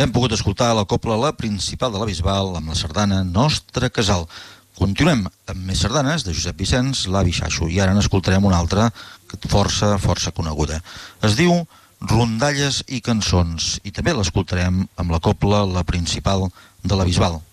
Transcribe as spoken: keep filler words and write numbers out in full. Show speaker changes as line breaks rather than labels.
Hem pogut escoltar la cobla La Principal de la Bisbal amb la sardana Nostre Casal. Continuem amb més sardanes de Josep Vicenç, l'Avi Xaixo, i ara n'escoltarem una altra força, força coneguda. Es diu Rondalles i cançons, i també l'escoltarem amb la cobla La Principal de la Bisbal.